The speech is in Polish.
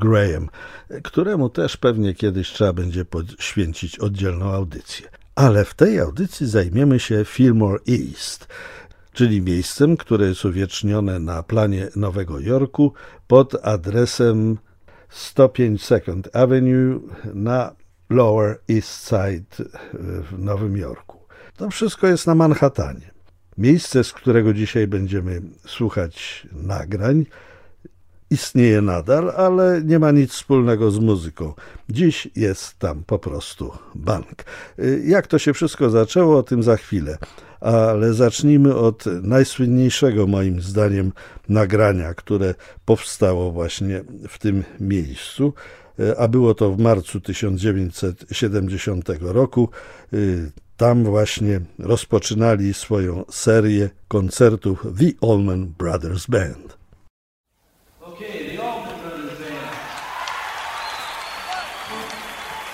Graham, któremu też pewnie kiedyś trzeba będzie poświęcić oddzielną audycję. Ale w tej audycji zajmiemy się Fillmore East, czyli miejscem, które jest uwiecznione na planie Nowego Jorku pod adresem 105 Second Avenue na Lower East Side w Nowym Jorku. To wszystko jest na Manhattanie. Miejsce, z którego dzisiaj będziemy słuchać nagrań, istnieje nadal, ale nie ma nic wspólnego z muzyką. Dziś jest tam po prostu bank. Jak to się wszystko zaczęło, o tym za chwilę. Ale zacznijmy od najsłynniejszego moim zdaniem nagrania, które powstało właśnie w tym miejscu, a było to w marcu 1970 roku. Tam właśnie rozpoczynali swoją serię koncertów The Allman Brothers Band.